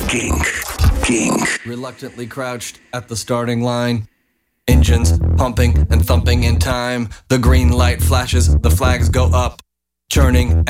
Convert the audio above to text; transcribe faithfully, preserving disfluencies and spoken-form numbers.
Kink. Kink. Reluctantly crouched at the starting line. Engines pumping and thumping in time. The green light flashes, the flags go up. Churning